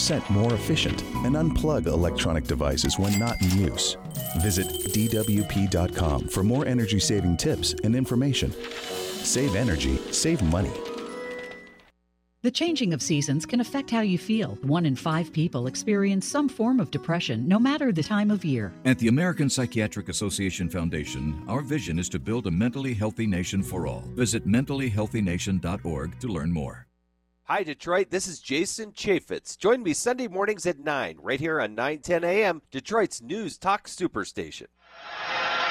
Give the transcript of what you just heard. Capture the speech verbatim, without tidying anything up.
percent more efficient and unplug electronic devices when not in use. Visit D W P dot com for more energy-saving tips and information. Save energy, save money. The changing of seasons can affect how you feel. One in five people experience some form of depression, no matter the time of year. At the American Psychiatric Association Foundation, our vision is to build a mentally healthy nation for all. Visit mentally healthy nation dot org to learn more. Hi, Detroit. This is Jason Chaffetz. Join me Sunday mornings at nine, right here on nine ten a.m., Detroit's News Talk Superstation.